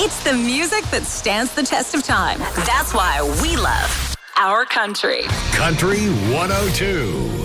It's the music that stands the test of time. That's why we love our country. Country 102.